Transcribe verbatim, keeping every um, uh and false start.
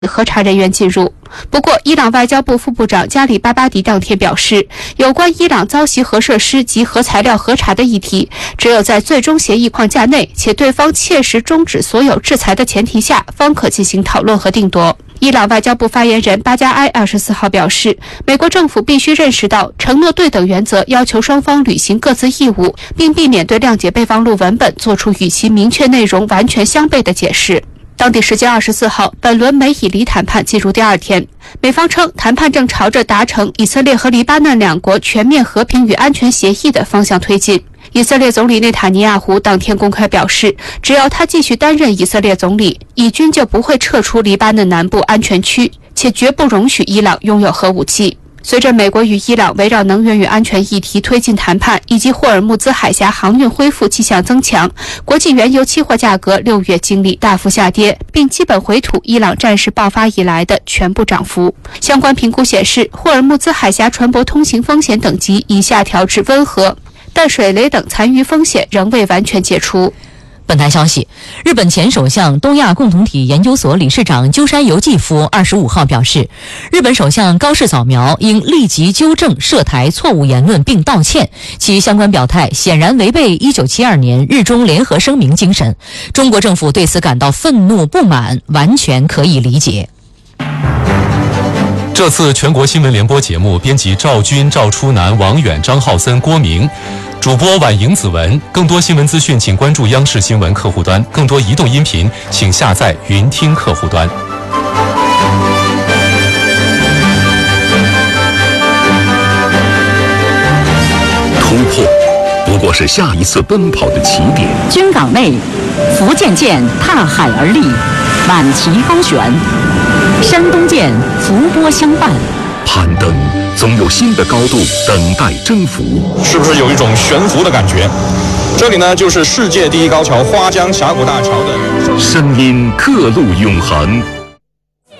核查人员进入。不过，伊朗外交部副部长加里巴巴迪当天表示，有关伊朗遭袭核设施及核材料核查的议题，只有在最终协议框架内，且对方切实终止所有制裁的前提下，方可进行讨论和定夺。伊朗外交部发言人巴加埃二十四号表示，美国政府必须认识到承诺对等原则要求双方履行各自义务，并避免对谅解备忘录文本做出与其明确内容完全相悖的解释。当地时间二十四号，本轮美以黎谈判进入第二天，美方称谈判正朝着达成以色列和黎巴嫩两国全面和平与安全协议的方向推进。以色列总理内塔尼亚胡当天公开表示，只要他继续担任以色列总理，以军就不会撤出黎巴嫩南部安全区，且绝不容许伊朗拥有核武器。随着美国与伊朗围绕能源与安全议题推进谈判，以及霍尔木兹海峡航运恢复迹象增强，国际原油期货价格六月经历大幅下跌，并基本回吐伊朗战事爆发以来的全部涨幅。相关评估显示，霍尔木兹海峡船舶通行风险等级已下调至温和，但水雷等残余风险仍未完全解除。 本台消息，日本前首相、东亚共同体研究所理事长鸠山由纪夫二十五号表示，日本首相高市早苗应立即纠正涉台错误言论并道歉，其相关表态显然违背一九七二年日中联合声明精神，中国政府对此感到愤怒不满，完全可以理解。 这次全国新闻联播节目，编辑赵军、赵初南、王远、张浩森、郭明，主播婉莹、子文。更多新闻资讯，请关注央视新闻客户端；更多移动音频，请下载云听客户端。 突破不过是下一次奔跑的起点。 军港内，福建舰踏海而立，满旗高悬；山东舰伏波相伴。 攀登总有新的高度等待征服， 是不是有一种悬浮的感觉？这里呢，就是世界第一高桥花江峡谷大桥的声音刻录永恒。